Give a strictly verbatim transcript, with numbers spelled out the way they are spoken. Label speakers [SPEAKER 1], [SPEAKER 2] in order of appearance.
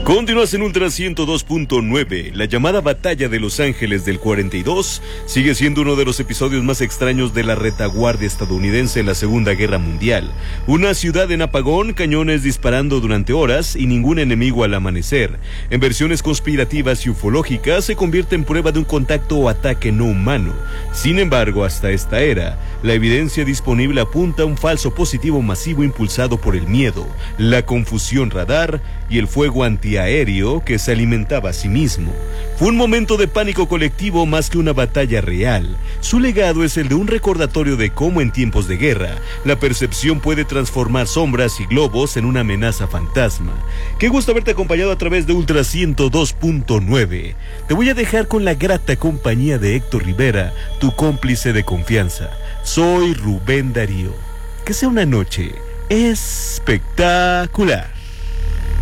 [SPEAKER 1] Continúas en Ultra ciento dos punto nueve. La llamada Batalla de Los Ángeles del cuarenta y dos sigue siendo uno de los episodios más extraños de la retaguardia estadounidense en la Segunda Guerra Mundial. Una ciudad en apagón, cañones disparando durante horas y ningún enemigo al amanecer. En versiones conspirativas y ufológicas se convierte en prueba de un contacto o ataque no humano. Sin embargo, hasta esta era, la evidencia disponible apunta a un falso positivo masivo impulsado por el miedo, la confusión radar y el fuego antiaéreo que se alimentaba a sí mismo. Fue un momento de pánico colectivo más que una batalla real. Su legado es el de un recordatorio de cómo en tiempos de guerra, la percepción puede transformar sombras y globos en una amenaza fantasma. Qué gusto haberte acompañado a través de Ultra ciento dos punto nueve. Te voy a dejar con la grata compañía de Héctor Rivera, tu cómplice de confianza. Soy Rubén Darío. Que sea una noche espectacular.